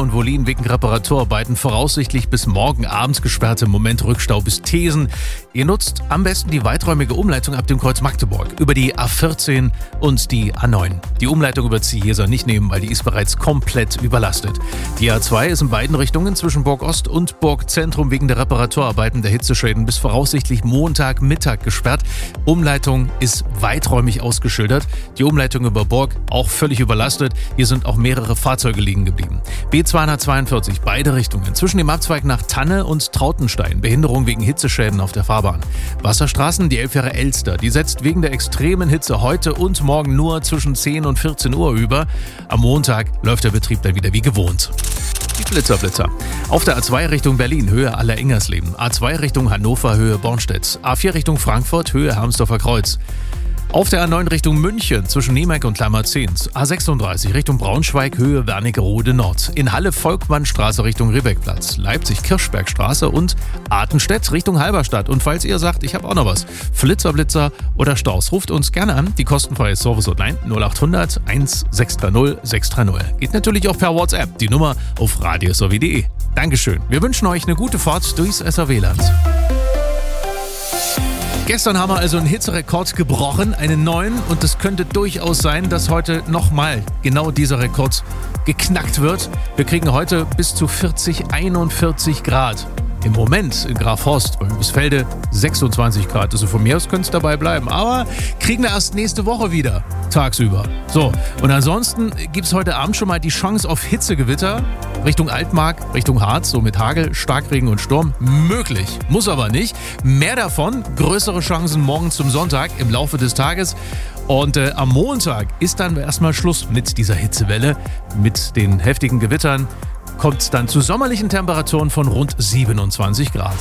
und Wollin wegen Reparaturarbeiten voraussichtlich bis morgen abends gesperrt. Im Moment Rückstau bis Thesen. Ihr nutzt am besten die weiträumige Umleitung ab dem Kreuz Magdeburg über die A14 und die A9. Die Umleitung über Ziehesa nicht nehmen, weil die ist bereits komplett überlastet. Die A2 ist in beiden Richtungen zwischen Burg Ost und Burg Zentrum wegen der Reparaturarbeiten der Hitzeschäden bis voraussichtlich Montagmittag gesperrt. Umleitung ist weiträumig ausgeschildert. Die Umleitung über Burg auch völlig überlastet. Hier sind auch mehrere Fahrzeuge liegen geblieben. B242, beide Richtungen. Zwischen dem Abzweig nach Tanne und Trautenstein. Behinderung wegen Hitzeschäden auf der Fahrbahn. Wasserstraßen, die Elbfähre Elster. Die setzt wegen der extremen Hitze heute und morgen nur zwischen 10 und 14 Uhr über. Am Montag läuft der Betrieb dann wieder wie gewohnt. Die Blitzer. Auf der A2 Richtung Berlin, Höhe Aller-Ingersleben. A2 Richtung Hannover, Höhe Bornstedt. A4 Richtung Frankfurt, Höhe Hermsdorfer Kreuz. Auf der A9 Richtung München zwischen Niemeck und Klammerzehns. A36 Richtung Braunschweig, Höhe Wernigerode Nord. In Halle Volkmannstraße Richtung Ribbeckplatz. Leipzig Kirchbergstraße und Artenstedt Richtung Halberstadt. Und falls ihr sagt, ich habe auch noch was, Blitzer oder Staus, ruft uns gerne an. Die kostenfreie Service-Hotline 0800 1630 630. Geht natürlich auch per WhatsApp. Die Nummer auf radiosw.de. Dankeschön. Wir wünschen euch eine gute Fahrt durchs SRW-Land. Gestern haben wir also einen Hitzerekord gebrochen, einen neuen, und es könnte durchaus sein, dass heute nochmal genau dieser Rekord geknackt wird. Wir kriegen heute bis zu 41 Grad. Im Moment in Grafhorst bei Bisfelde 26 Grad. Also von mir aus könnte es dabei bleiben. Aber kriegen wir erst nächste Woche wieder, tagsüber. So, und ansonsten gibt es heute Abend schon mal die Chance auf Hitzegewitter Richtung Altmark, Richtung Harz, so mit Hagel, Starkregen und Sturm. Möglich, muss aber nicht. Mehr davon, größere Chancen morgen zum Sonntag im Laufe des Tages. Und am Montag ist dann erstmal Schluss mit dieser Hitzewelle, mit den heftigen Gewittern. Kommt es dann zu sommerlichen Temperaturen von rund 27 Grad.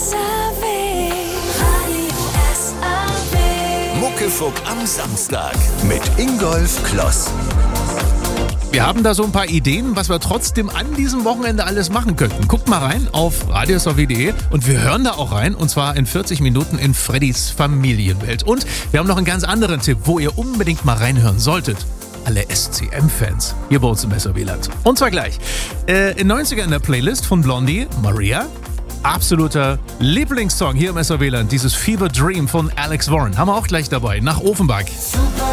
Muckefuck am Samstag mit Ingolf Kloss. Wir haben da so ein paar Ideen, was wir trotzdem an diesem Wochenende alles machen könnten. Guckt mal rein auf radiosw.de und wir hören da auch rein, und zwar in 40 Minuten in Freddys Familienwelt. Und wir haben noch einen ganz anderen Tipp, wo ihr unbedingt mal reinhören solltet. Alle SCM-Fans hier bei uns im SRW-Land. Und zwar gleich. In 90er in der Playlist von Blondie, Maria. Absoluter Lieblingssong hier im SRW-Land. Dieses Fever Dream von Alex Warren. Haben wir auch gleich dabei. Nach Offenbach. Super